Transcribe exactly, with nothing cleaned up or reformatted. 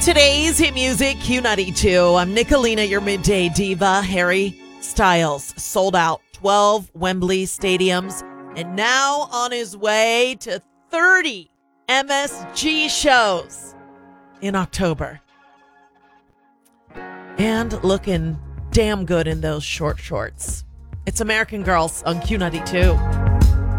Today's hit music, Q ninety-two. I'm Nicolina, your midday diva. Harry Styles sold out twelve Wembley stadiums and now on his way to thirty M S G shows in October. And looking damn good in those short shorts. It's American Girls on Q ninety-two.